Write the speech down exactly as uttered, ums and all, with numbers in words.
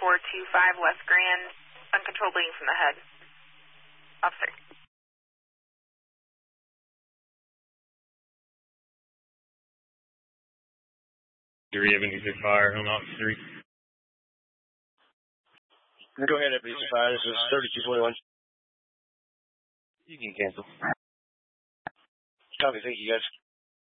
four two five West Grand, uncontrolled bleeding from the head. Officer. Do you have any fire on Officer three? Go ahead, F B five. This is thirty-two twenty-one. You can cancel. Copy. Thank you, guys.